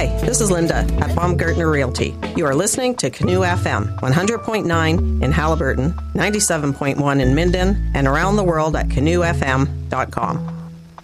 Hi, this is Linda at Baumgartner Realty. You are listening to Canoe FM, 100.9 in Halliburton, 97.1 in Minden, and around the world at canoefm.com.